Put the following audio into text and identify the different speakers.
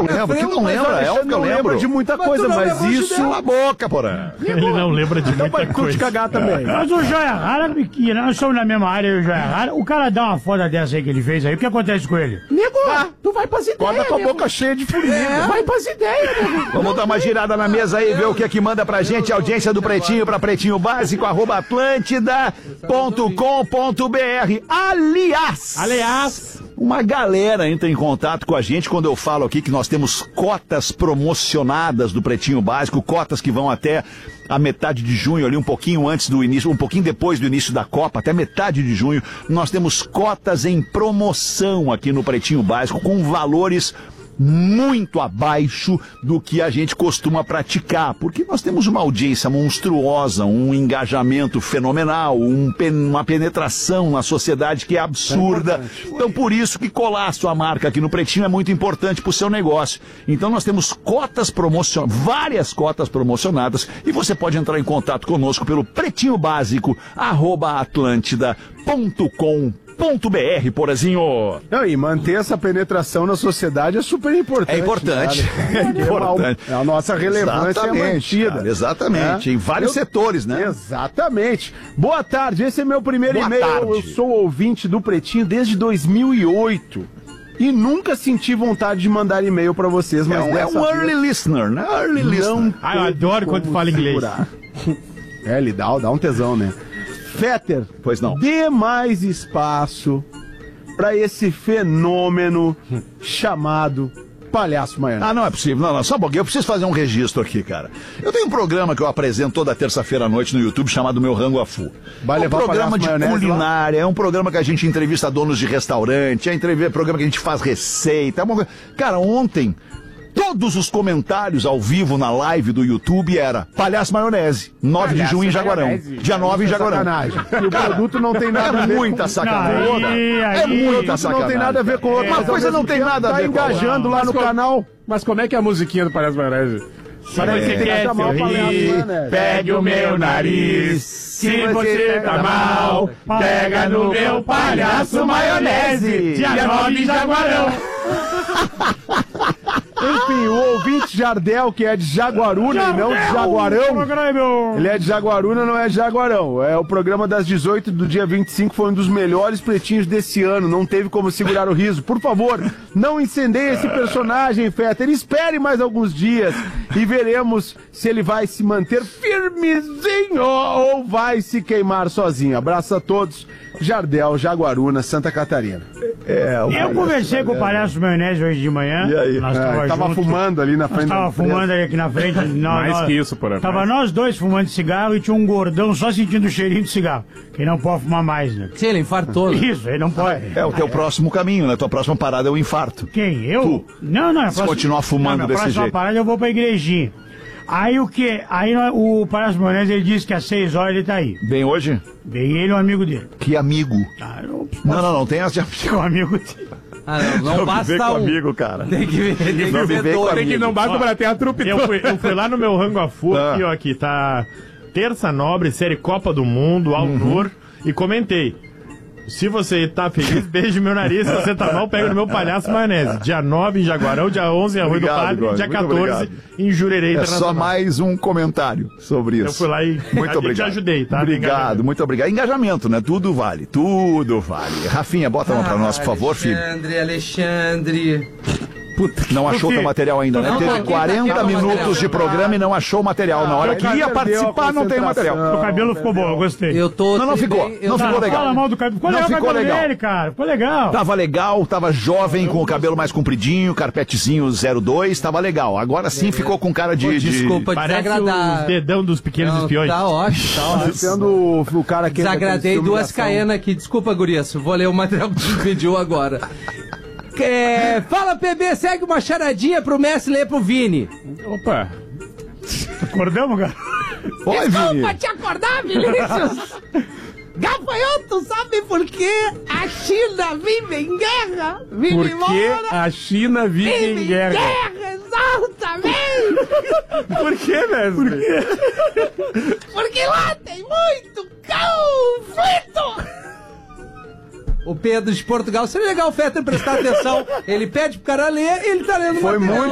Speaker 1: eu lembro. Que não lembra? É o que eu lembro.
Speaker 2: De muita coisa, mas isso...
Speaker 1: Cala a boca, porra.
Speaker 3: Ele não lembra de muita
Speaker 2: Então
Speaker 3: coisa.
Speaker 2: cagar também.
Speaker 4: Mas o Joia Rara, que nós somos na mesma área, eu e o Joia Rara, o cara dá uma foda dessa aí que ele fez aí, o que acontece com ele?
Speaker 2: Nego, tu vai pras ideias.
Speaker 1: Acorda com a boca cheia de formiga.
Speaker 2: Vai pras ideias, nego.
Speaker 1: Vamos dar uma girada na mesa aí, ver o que é que manda pra gente, a audiência do Pretinho pra Pretinho Básico, @atlântida.com.br. Aliás, uma galera entra em contato com a gente quando eu falo aqui que nós temos cotas promocionadas do Pretinho Básico, cotas que vão até a metade de junho, ali um pouquinho antes do início, um pouquinho depois do início da Copa, até metade de junho, nós temos cotas em promoção aqui no Pretinho Básico, com valores muito abaixo do que a gente costuma praticar, porque nós temos uma audiência monstruosa, um engajamento fenomenal, uma penetração na sociedade que é absurda. Então por isso que colar a sua marca aqui no Pretinho é muito importante para o seu negócio. Então nós temos cotas promocionadas, várias cotas promocionadas, e você pode entrar em contato conosco pelo pretinhobásico@atlantida.com.br, Porazinho.
Speaker 2: Não, e manter essa penetração na sociedade é super importante.
Speaker 1: É importante.
Speaker 2: Né?
Speaker 1: É importante.
Speaker 2: A nossa relevância é mantida.
Speaker 1: Cara, exatamente. Em vários setores, né?
Speaker 2: Exatamente. Boa tarde, esse é meu primeiro
Speaker 1: Boa
Speaker 2: e-mail.
Speaker 1: tarde.
Speaker 2: Eu sou ouvinte do Pretinho desde 2008. E nunca senti vontade de mandar e-mail pra vocês, mas
Speaker 1: É um early listener, né? Early listener.
Speaker 3: Ah, eu adoro quando fala inglês.
Speaker 2: É, ele dá um tesão, né? Fetter,
Speaker 1: Pois não.
Speaker 2: dê mais espaço pra esse fenômeno chamado Palhaço Maionese.
Speaker 1: Ah, não é possível. Não, só um pouquinho. Eu preciso fazer um registro aqui, cara. Eu tenho um programa que eu apresento toda terça-feira à noite no YouTube chamado Meu Rango a Fu.
Speaker 2: Vai
Speaker 1: É um
Speaker 2: levar o
Speaker 1: programa de
Speaker 2: Palhaço Maionese
Speaker 1: culinária, é um programa que a gente entrevista donos de restaurante, é um programa que a gente faz receita. Cara, ontem, todos os comentários ao vivo na live do YouTube era Palhaço Maionese, 9 de junho em Jaguarão. Dia 9 em Jaguarão.
Speaker 2: Sacanagem. E o produto não tem nada a ver
Speaker 1: muita sacanagem.
Speaker 4: Não,
Speaker 1: É muita sacanagem.
Speaker 2: Não tem nada a ver com outra.
Speaker 1: Uma coisa não tem nada a ver com a outra.
Speaker 2: Tá engajando lá no canal.
Speaker 5: Mas como é que é a musiquinha do Palhaço Maionese?
Speaker 2: Parece que quer chamar o Palhaço Maionese.
Speaker 3: Pegue o meu nariz, se você tá mal, pega no meu palhaço maionese, dia 9 em Jaguarão.
Speaker 2: Enfim, o ouvinte Jardel, que é de Jaguaruna e não de Jaguarão. Ele é de Jaguaruna, não é de Jaguarão. É o programa das 18 do dia 25, foi um dos melhores pretinhos desse ano. Não teve como segurar o riso. Por favor, não incendeie esse personagem, Fetter. Espere mais alguns dias e veremos se ele vai se manter firmezinho ou vai se queimar sozinho. Abraço a todos. Jardel, Jaguaruna, Santa Catarina.
Speaker 4: Eu conversei com o Palhaço Maionese hoje de manhã.
Speaker 1: E aí?
Speaker 4: Nós
Speaker 2: Tava fumando ali na frente.
Speaker 4: Tava fumando ali aqui na frente.
Speaker 5: Mais que isso, porra.
Speaker 4: Tava nós dois fumando cigarro e tinha um gordão só sentindo o cheirinho de cigarro. Que não pode fumar mais, né?
Speaker 6: Sim, ele infartou. Né?
Speaker 4: Isso, ele não pode.
Speaker 1: É o teu próximo caminho, né? Tua próxima parada é o infarto.
Speaker 4: Quem? Eu?
Speaker 1: Tu.
Speaker 4: Não.
Speaker 1: Se continuar fumando desse
Speaker 4: próxima
Speaker 1: jeito.
Speaker 4: parada eu vou pra igrejinha. Aí o que? Aí o Palhaço Maionese ele disse que às 6 horas ele tá aí.
Speaker 1: Vem hoje?
Speaker 4: Vem ele e um amigo dele.
Speaker 1: Que amigo.
Speaker 4: Ah, eu
Speaker 1: Não, tem as de amigo.
Speaker 4: um amigo dele.
Speaker 6: Ah, não basta
Speaker 1: com
Speaker 6: um.
Speaker 1: amigo, cara.
Speaker 6: Tem que ver
Speaker 1: Não viver com
Speaker 6: dois.
Speaker 5: Tem que não basta pra ter a trupe
Speaker 3: Eu
Speaker 5: toda.
Speaker 3: fui lá no meu Rango a Fu, aqui, ó, aqui tá Terça Nobre, série Copa do Mundo, Alnur, e comentei. Se você tá feliz, beije meu nariz. Se você tá mal, pega no meu Palhaço Maionese. Dia 9 em Jaguarão, dia 11 em Arroio do
Speaker 1: Obrigado,
Speaker 3: Padre,
Speaker 1: Góes,
Speaker 3: dia
Speaker 1: muito
Speaker 3: 14
Speaker 1: obrigado.
Speaker 3: em Jurerê
Speaker 1: É
Speaker 3: Internacional.
Speaker 1: só mais um comentário sobre isso.
Speaker 3: Eu fui lá e
Speaker 1: Muito obrigado.
Speaker 3: te ajudei, tá?
Speaker 1: Obrigado, muito obrigado. Engajamento, né? Tudo vale, tudo vale. Rafinha, bota uma pra nós, por favor, filho.
Speaker 6: Alexandre.
Speaker 1: Puta, não achou teu material ainda, né?
Speaker 6: Não,
Speaker 1: Teve
Speaker 6: não,
Speaker 1: 40
Speaker 6: não,
Speaker 1: minutos de programa e não achou o material. Na hora que ia participar, não tem material.
Speaker 4: O cabelo ficou bom, eu gostei.
Speaker 6: Eu tô.
Speaker 1: Não ficou. Não ficou legal.
Speaker 4: Fala mal do cabelo. Ficou
Speaker 1: Não
Speaker 4: legal o
Speaker 1: ficou
Speaker 4: cabelo
Speaker 1: legal.
Speaker 4: dele, cara. Ficou legal.
Speaker 1: Tava legal, tava jovem, com o cabelo mais compridinho, carpetezinho 02, tava legal. Agora sim ficou com cara de...
Speaker 6: Desculpa,
Speaker 3: Parece
Speaker 6: desagradar.
Speaker 3: os dedão dos pequenos
Speaker 6: Não,
Speaker 3: espiões.
Speaker 6: tá ótimo, tá ótimo.
Speaker 2: Sendo o cara que...
Speaker 6: Desagradei duas caenas aqui. Desculpa, gurias. Vou ler o material que tu pediu agora. Fala, PB, segue uma charadinha pro Messi ler pro Vini.
Speaker 5: Opa.
Speaker 4: Acordamos, cara?
Speaker 1: Oi, Vini.
Speaker 6: te acordar, Vinícius! Gafanhoto, sabe por que a China vive em guerra? Vive
Speaker 5: Porque a China vive em guerra.
Speaker 6: exatamente!
Speaker 5: Por que, Messi?
Speaker 6: Porque lá tem muito conflito! O Pedro de Portugal, seria legal o Fetter prestar atenção. Ele pede pro cara ler, ele tá lendo
Speaker 2: Foi
Speaker 6: material.
Speaker 2: muito